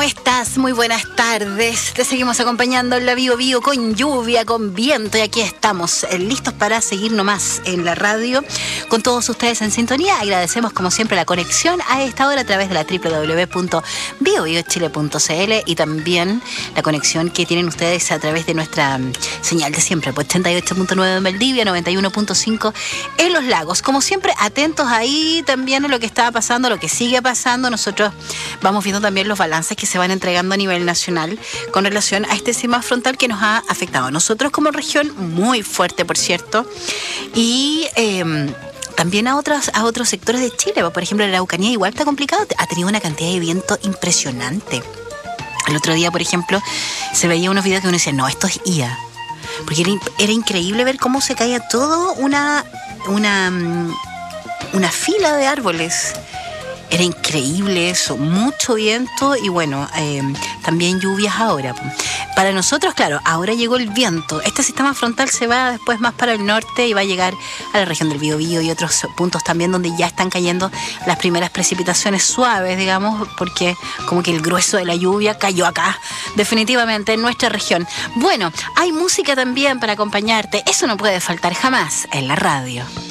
¿Cómo estás? Muy buenas tardes. Te seguimos acompañando en la Bio Bio con lluvia, con viento, y aquí estamos listos para seguir nomás en la radio con todos ustedes en sintonía. Agradecemos como siempre la conexión a esta hora a través de la www.biobiochile.cl y también la conexión que tienen ustedes a través de nuestra señal de siempre, pues 88.9 en Valdivia, 91.5 en Los Lagos. Como siempre, atentos ahí también a lo que está pasando, lo que sigue pasando. Nosotros vamos viendo también los balances que se van entregando a nivel nacional con relación a este sistema frontal que nos ha afectado a nosotros como región, muy fuerte por cierto, y también a otros sectores de Chile. Por ejemplo, la Araucanía igual está complicado, ha tenido una cantidad de viento impresionante. El otro día, por ejemplo, se veía unos videos que uno decía, no, esto es IA, porque era increíble ver cómo se caía todo una fila de árboles. Era increíble eso, mucho viento y bueno, también lluvias ahora. Para nosotros, claro, ahora llegó el viento. Este sistema frontal se va después más para el norte y va a llegar a la región del Biobío y otros puntos también donde ya están cayendo las primeras precipitaciones suaves, digamos, porque como que el grueso de la lluvia cayó acá, definitivamente en nuestra región. Bueno, hay música también para acompañarte, eso no puede faltar jamás en la radio.